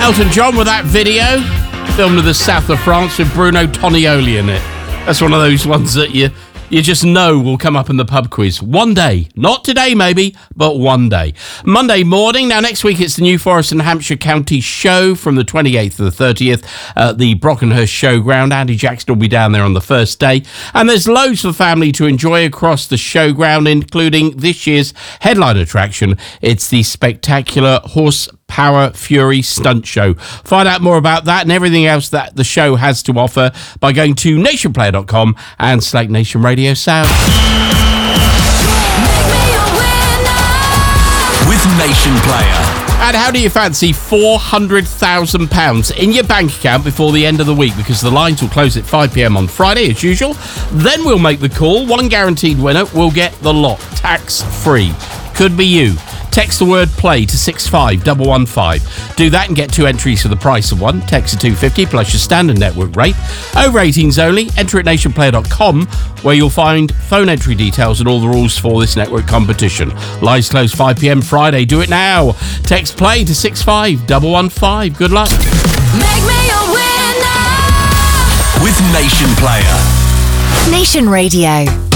Elton John with that video, filmed in the south of France with Bruno Tonioli in it. That's one of those ones that you just know will come up in the pub quiz. One day. Not today, maybe, but one day. Monday morning. Now, next week, it's the New Forest and Hampshire County Show from the 28th to the 30th at the Brockenhurst Showground. Andy Jackson will be down there on the first day. And there's loads for family to enjoy across the showground, including this year's headline attraction. It's the spectacular Horsepower Fury Stunt Show. Find out more about that and everything else that the show has to offer by going to nationplayer.com and select Nation Radio Sound. With Nation Player. And how do you fancy £400,000 in your bank account before the end of the week? Because the lines will close at 5 p.m. on Friday, as usual. Then we'll make the call. One guaranteed winner will get the lot, tax-free. Could be you. Text the word play to 65115. Do that and get 2 entries for the price of one. Text to 250 plus your standard network rate. Over 18s only. Enter at nationplayer.com, where you'll find phone entry details and all the rules for this network competition. Lines close 5 p.m. Friday. Do it now. Text play to 65115. Good luck. Make me a winner with Nation Player. Nation Radio.